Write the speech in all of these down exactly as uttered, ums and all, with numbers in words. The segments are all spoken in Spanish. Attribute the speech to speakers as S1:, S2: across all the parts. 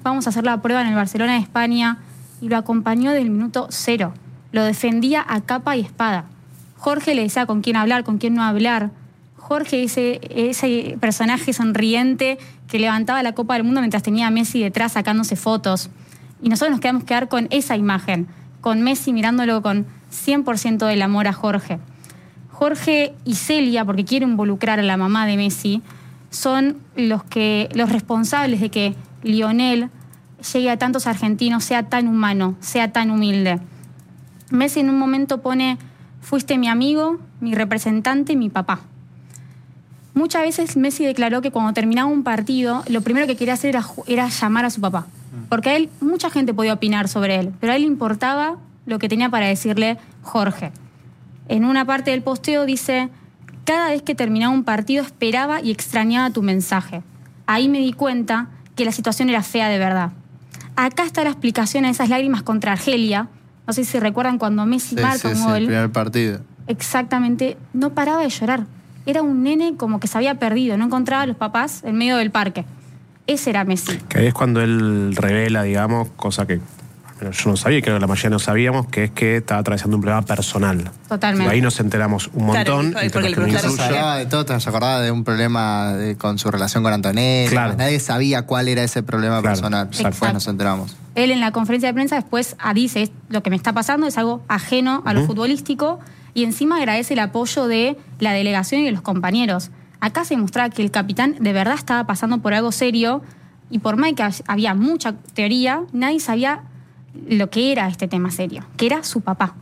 S1: vamos a hacer la prueba en el Barcelona de España, y lo acompañó desde el minuto cero. Lo defendía a capa y espada. Jorge le decía con quién hablar, con quién no hablar. Jorge, ese, ese personaje sonriente que levantaba la Copa del Mundo mientras tenía a Messi detrás sacándose fotos. Y nosotros nos quedamos quedar con esa imagen, con Messi mirándolo con cien por ciento del amor a Jorge. Jorge y Celia, porque quiere involucrar a la mamá de Messi, son los, que, los responsables de que Lionel llegue a tantos argentinos, sea tan humano, sea tan humilde. Messi en un momento pone: fuiste mi amigo, mi representante, mi papá. Muchas veces Messi declaró que cuando terminaba un partido, lo primero que quería hacer era, era llamar a su papá. Porque a él, mucha gente podía opinar sobre él, pero a él le importaba lo que tenía para decirle Jorge. En una parte del posteo dice: cada vez que terminaba un partido esperaba y extrañaba tu mensaje. Ahí me di cuenta que la situación era fea de verdad. Acá está la explicación a esas lágrimas contra Argelia. No sé si recuerdan cuando Messi
S2: sí,
S1: marca
S2: sí,
S1: un
S2: sí,
S1: gol.
S2: el primer partido.
S1: Exactamente, no paraba de llorar. Era un nene como que se había perdido, no encontraba a los papás en medio del parque. Ese era Messi.
S3: Que ahí es cuando él revela, digamos, cosa que bueno, yo no sabía y creo que la mayoría no sabíamos, que es que estaba atravesando un problema personal.
S1: Totalmente.
S3: Y ahí nos enteramos un montón.
S4: Claro, porque el profesor
S2: Se hablaba de todo, se acordaba de un problema de, con su relación con Antonella.
S3: Claro.
S2: Nadie sabía cuál era ese problema
S3: Claro,
S2: personal. Después nos enteramos.
S1: Él en la conferencia de prensa después dice: lo que me está pasando es algo ajeno a lo uh-huh. futbolístico, y encima agradece el apoyo de la delegación y de los compañeros. Acá se demostraba que el capitán de verdad estaba pasando por algo serio, y por más que había mucha teoría, nadie sabía lo que era este tema serio, que era su papá.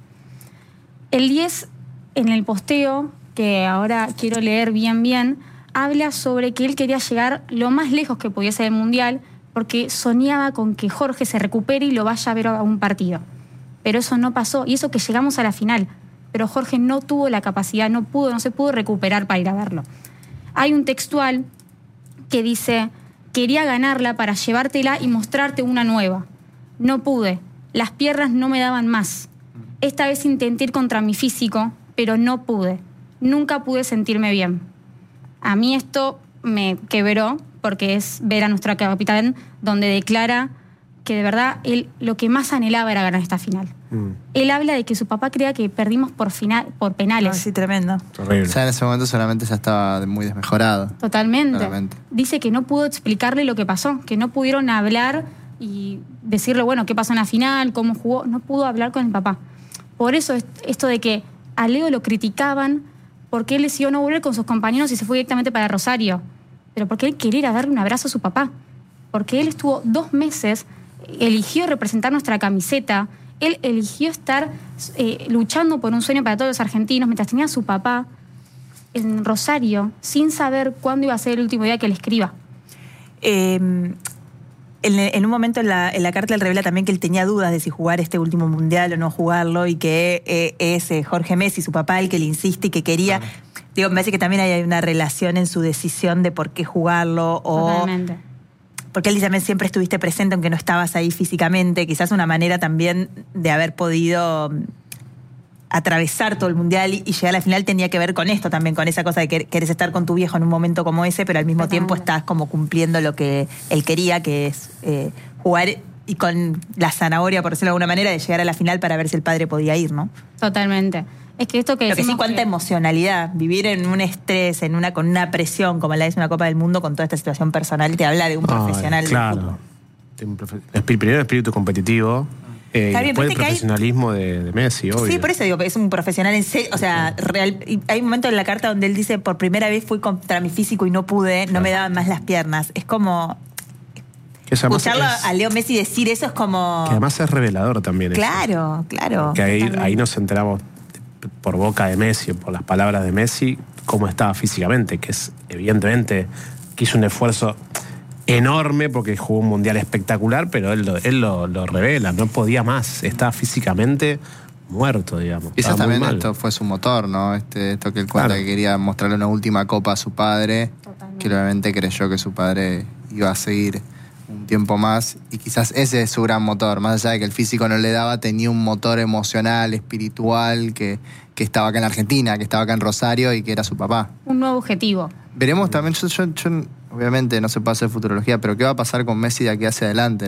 S1: El diez, en el posteo, que ahora quiero leer bien bien, habla sobre que él quería llegar lo más lejos que pudiese del Mundial, porque soñaba con que Jorge se recupere y lo vaya a ver a un partido. Pero eso no pasó, y eso que llegamos a la final. Pero Jorge no tuvo la capacidad, no pudo, no se pudo recuperar para ir a verlo. Hay un textual que dice: quería ganarla para llevártela y mostrarte una nueva. No pude, las piernas no me daban más. Esta vez intenté ir contra mi físico, pero no pude. Nunca pude sentirme bien. A mí esto me quebró, porque es ver a nuestra capitán donde declara que de verdad él lo que más anhelaba era ganar esta final. Mm. Él habla de que su papá creía que perdimos por final, por penales.
S4: Ah, sí, tremendo.
S2: Horrible. O sea, en ese momento solamente ya estaba muy desmejorado.
S1: Totalmente.
S2: Claramente.
S1: Dice que no pudo explicarle lo que pasó, que no pudieron hablar y decirle, bueno, qué pasó en la final, cómo jugó. No pudo hablar con el papá. Por eso esto de que a Leo lo criticaban porque él decidió no volver con sus compañeros y se fue directamente para Rosario. Pero porque él quería ir a darle un abrazo a su papá. Porque él estuvo dos meses, eligió representar nuestra camiseta, él eligió estar eh, luchando por un sueño para todos los argentinos mientras tenía a su papá en Rosario, sin saber cuándo iba a ser el último día que le escriba.
S4: Eh, en, en un momento en la, en la carta él revela también que él tenía dudas de si jugar este último mundial o no jugarlo, y que eh, es eh, Jorge Messi, su papá, el que le insiste y que quería... Claro. Digo, me parece que también hay una relación en su decisión de por qué jugarlo. O
S1: totalmente.
S4: Porque él dice, también siempre estuviste presente aunque no estabas ahí físicamente. Quizás una manera también de haber podido atravesar todo el mundial y llegar a la final tenía que ver con esto también, con esa cosa de que querés estar con tu viejo en un momento como ese, pero al mismo totalmente. Tiempo estás como cumpliendo lo que él quería, que es eh, jugar y con la zanahoria, por decirlo de alguna manera, de llegar a la final para ver si el padre podía ir, ¿no?
S1: Totalmente. Es que esto que
S4: Lo que sí, cuánta que... emocionalidad, vivir en un estrés, en una con una presión como la es una Copa del Mundo, con toda esta situación personal, te habla de un oh, profesional
S3: claro. del fútbol. Primero el espíritu competitivo, eh, y después el profesionalismo hay... de, de Messi, obvio.
S4: Sí, por eso digo, es un profesional en serio, o sea, real. Y hay un momento en la carta donde él dice, por primera vez fui contra mi físico y no pude, no claro. me daban más las piernas. Es como... Escucharlo es... a Leo Messi decir eso es como...
S3: Que además es revelador también.
S4: Claro,
S3: eso.
S4: claro.
S3: Que ahí, ahí nos enteramos por boca de Messi, por las palabras de Messi, cómo estaba físicamente, que es evidentemente que hizo un esfuerzo enorme porque jugó un mundial espectacular, pero él, lo, él lo, lo revela, no podía más, estaba físicamente muerto, digamos.
S2: Quizás también esto fue su motor, ¿no? Este, esto que él cuenta, claro. que quería mostrarle una última copa a su padre, totalmente. Que obviamente creyó que su padre iba a seguir un tiempo más, y quizás ese es su gran motor, más allá de que el físico no le daba, tenía un motor emocional, espiritual, que, que estaba acá en Argentina, que estaba acá en Rosario y que era su papá.
S1: Un nuevo objetivo.
S2: Veremos también, yo, yo, yo obviamente no se puede hacer futurología, pero ¿qué va a pasar con Messi de aquí hacia adelante?